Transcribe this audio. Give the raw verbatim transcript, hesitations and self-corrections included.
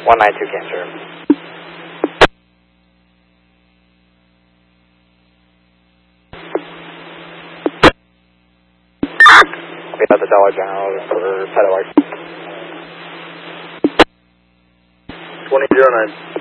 one nine two cancer. We have the Dollar General for Pedal twenty zero nine.